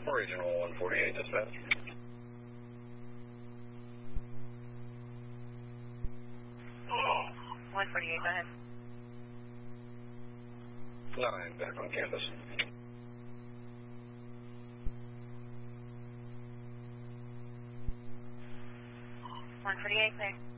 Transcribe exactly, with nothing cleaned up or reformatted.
Regional one forty-eight dispatch. one forty-eight, go ahead. Nine, back on campus. one forty-eight, clear.